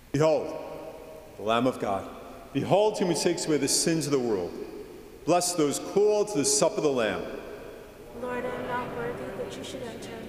Behold, the Lamb of God. Behold him who takes away the sins of the world. Bless those called to the supper of the Lamb. Lord, I am not worthy that you should enter